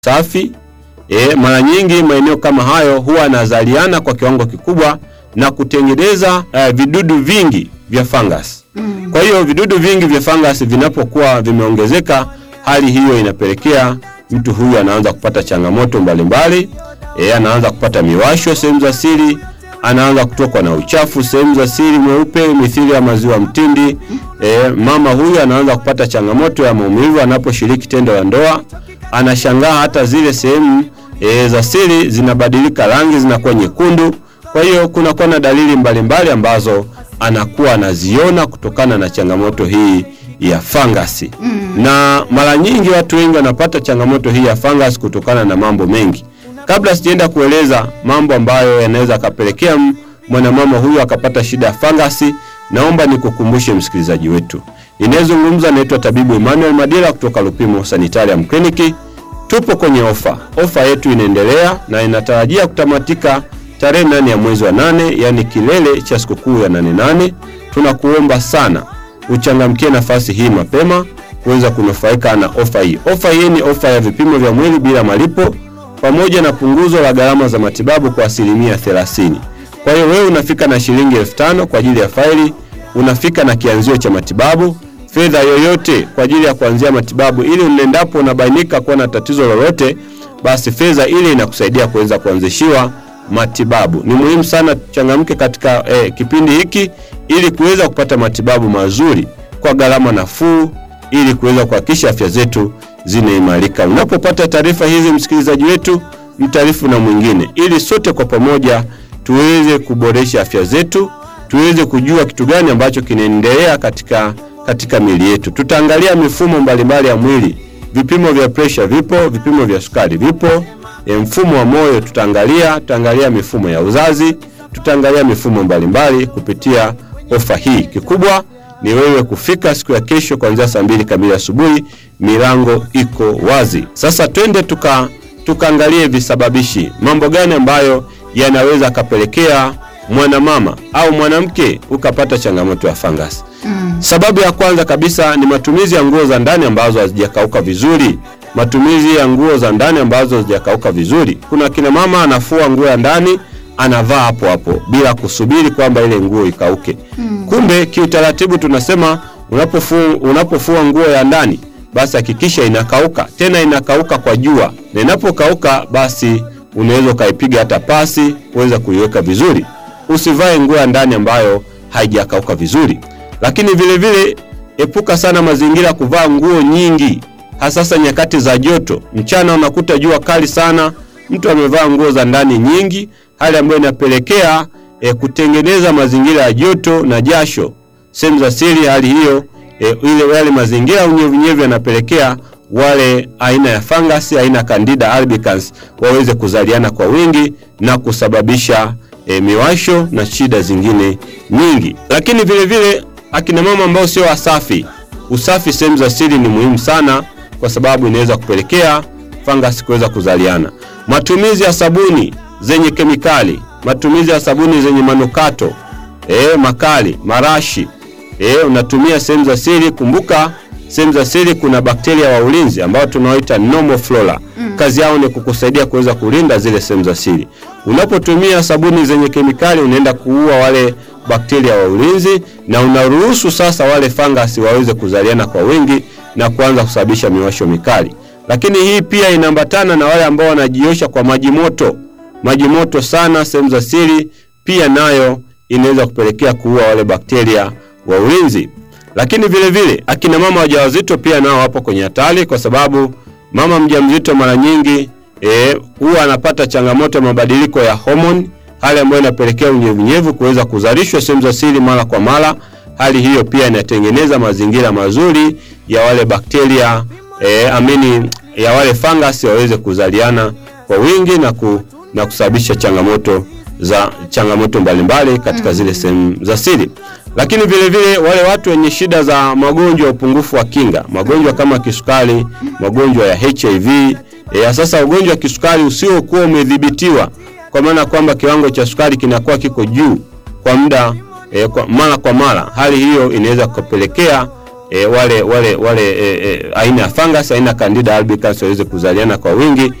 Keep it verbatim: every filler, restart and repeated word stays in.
safi. E, mara nyingi maeneo kama hayo huwa yanazaliana kwa kiwango kikubwa na kutengeneza e, vidudu vingi vya fungus. Mm. Kwa hiyo vidudu vingi vya fungus vinapokuwa vimeongezeka, hali hiyo inapelekea mtu huyu anaanza kupata changamoto mbalimbali. E, anaanza kupata miwasho sehemu za siri, anaanza kutokwa na uchafu sehemu za siri mweupe mithili ya maziwa mtindi. E, mama huyu anaanza kupata changamoto ya maumivu anaposhiriki tendo la ndoa. Anashangaa hata zile sehemu e, za siri zinabadilika rangi, zinakuwa nyekundu. Kwa hiyo kuna kuna dalili mbalimbali ambazo anakuwa anaziona kutokana na changamoto hii ya fangasi. Mm. Na mara nyingi watu wengi wanapata changamoto hii ya fangasi kutokana na mambo mengi. Kabla sijaenda kueleza mambo ambayo yanaweza kapelekea mwanamama huyu akapata shida ya fangasi, naomba nikukumbushe msikilizaji wetu. Ninazungumza naitwa Tabibu Emmanuel Madila kutoka Lupimo Sanitarium Clinic. Tupo kwenye ofa. Ofa yetu inaendelea na inatarajia kutamatika tarehe nane ya mwezi wa nane, yani kilele cha sikukuu ya nane nane. Tunakuomba sana uchangamkie nafasi hii mapema kuweza kunufaika na ofa hii. Ofa hii ni ofa ya vipimo vya mwili bila malipo pamoja na punguzo la gharama za matibabu kwa asilimia thelathini. Kwa hiyo wewe unafika na shilingi elfu tano kwa ajili ya faili, unafika na kianzio cha matibabu, fedha yoyote kwa ajili ya kuanzia matibabu, ili unaendapo unabainika kuwa na tatizo lolote, basi fedha ile inakusaidia kuweza kuanzishiwa matibabu. Ni muhimu sana changamke katika eh, kipindi hiki ili kuweza kupata matibabu mazuri kwa gharama nafuu, ili kuweza kuhakikisha afya zetu zinaimarika. Unapopata taarifa hizi msikilizaji wetu, mtaarifu na mwingine, ili sote kwa pamoja tuweze kuboresha afya zetu, tuweze kujua kitu gani ambacho kinaendelea katika katika miili yetu. Tutaangalia mifumo mbalimbali ya mwili. Vipimo vya pressure vipo, vipimo vya sukari vipo, e, mfumo wa moyo tutaangalia, tutaangalia mifumo ya uzazi, tutaangalia mifumo mbalimbali kupitia ofa hii. Kikubwa ni wewe kufika siku ya kesho kuanzia saa mbili kamili asubuhi, milango iko wazi. Sasa twende tuka tukaangalie visababishi. Mambo gani ambayo yanaweza kapelekea mwanamama au mwanamke ukapata changamoto ya fungus? Mm. Sababu ya kwanza kabisa ni matumizi ya nguo za ndani ambazo hazijakauka vizuri. Matumizi ya nguo za ndani ambazo hazijakauka vizuri. Kuna kina mama anafua nguo ya ndani, anavaa hapo hapo bila kusubiri kwamba ile nguo ikauke. Mm. Kumbe kiutaratibu tunasema unapofua unapofua nguo ya ndani, basi hakikisha inakauka, tena inakauka kwa jua. Na inapokauka basi unaweza kaipiga hata pasi uweze kuiweka vizuri. Usivae nguo ya ndani ambayo haijakauka vizuri. Lakini vile vile epuka sana mazingira kuvaa nguo nyingi, hasa nyakati za joto. Mchana unakuta jua kali sana, mtu amevaa nguo za ndani nyingi, hali ambayo inapelekea e, kutengeneza mazingira ya joto na jasho sehemu za siri. Hali hiyo e, ile yale mazingira unyevunyevu yanapelekea wale aina ya fungus, aina Candida albicans waweze kuzaliana kwa wingi na kusababisha e, miwasho na shida zingine nyingi. Lakini vile vile akina mama ambao sio wasafi, usafi sehemu za siri ni muhimu sana, kwa sababu inaweza kupelekea fungus kuweza kuzaliana. Matumizi ya sabuni zenye kemikali, matumizi ya sabuni zenye manukato eh makali, marashi eh unatumia sehemu za siri. Kumbuka sehemu za siri kuna bakteria wa ulinzi ambao tunaoita normal flora. Mm. Kazi yao ni kukusaidia kuweza kulinda zile sehemu za siri. Unapotumia sabuni zenye kemikali unaenda kuua wale bakteria wa ulinzi, na unaruhusu sasa wale fungus waweze kuzaliana kwa wingi na kuanza kusababisha miwasho mikali. Lakini hii pia inaambatana na wale ambao wanajiosha kwa maji moto. Maji moto sana sehemu za siri pia nayo inaweza kupelekea kuua wale bakteria wa ulinzi. Lakini vile vile akina mama wajawazito pia nao wapo kwenye hatari, kwa sababu mama mjamzito mara nyingi eh huwa anapata changamoto ya mabadiliko ya hormone, hali ambayo inapelekea unyevunyevu kuweza kuzalishwa sehemu za siri mara kwa mara. Hali hiyo pia inatengeneza mazingira mazuri ya wale bakteria eh amini ya wale fungus waweze kuzaliana kwa wingi na ku, na kusababisha changamoto za changamoto mbalimbali katika mm. zile sehemu za siri. Lakini vile vile wale watu wenye shida za magonjwa ya upungufu wa kinga, magonjwa kama kisukari, magonjwa ya H I V. E, sasa ugonjwa wa kisukari usiokuwa umedhibitiwa, kwa maana kwamba kiwango cha sukari kinakuwa kiko juu kwa muda e, kwa mara kwa mara, hali hiyo inaweza kupelekea e, wale wale wale e, e, aina ya fungus, aina Candida albicans waweze kuzaliana kwa wingi